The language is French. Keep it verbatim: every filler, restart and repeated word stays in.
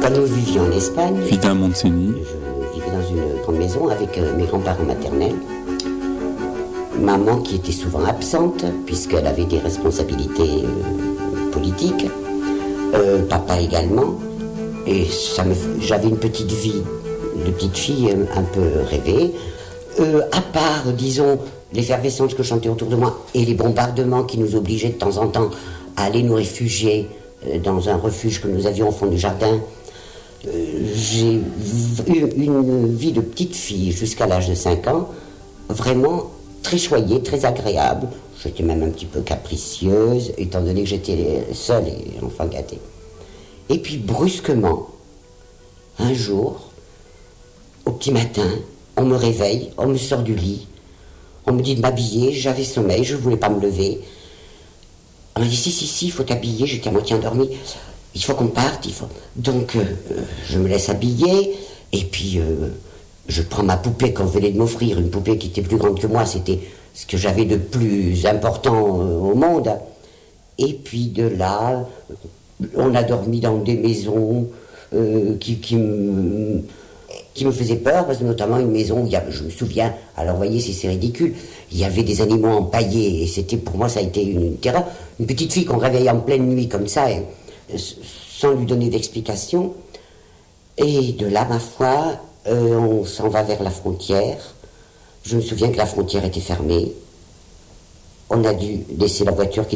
Quand nous vivions en Espagne, Vida Montini, je vivais dans une grande maison avec euh, mes grands-parents maternels. Maman qui était souvent absente, puisqu'elle avait des responsabilités euh, politiques. Euh, papa également. Et ça me, j'avais une petite vie de petite fille euh, un peu rêvée. Euh, à part, disons, l'effervescence que chantait autour de moi et les bombardements qui nous obligeaient de temps en temps à aller nous réfugier euh, dans un refuge que nous avions au fond du jardin. Euh, j'ai eu une vie de petite fille jusqu'à l'âge de cinq ans, vraiment très choyée, très agréable. J'étais même un petit peu capricieuse, étant donné que j'étais seule et enfant gâtée. Et puis brusquement, un jour, au petit matin, on me réveille, on me sort du lit, on me dit de m'habiller, j'avais sommeil, je ne voulais pas me lever. On m'a dit si, si, si, il faut t'habiller, j'étais à moitié endormie, il faut qu'on parte, il faut... Donc euh, je me laisse habiller, et puis euh, je prends ma poupée qu'on venait de m'offrir, une poupée qui était plus grande que moi, c'était ce que j'avais de plus important euh, au monde. Et puis de là, on a dormi dans des maisons euh, qui, qui, me, qui me faisaient peur, parce que notamment une maison où il y avait, je me souviens, alors voyez si c'est ridicule, il y avait des animaux empaillés, et c'était pour moi ça a été une, une terreur. Une petite fille qu'on réveillait en pleine nuit comme ça, et, sans lui donner d'explication. Et de là, ma foi, euh, on s'en va vers la frontière. Je me souviens que la frontière était fermée. On a dû laisser la voiture qui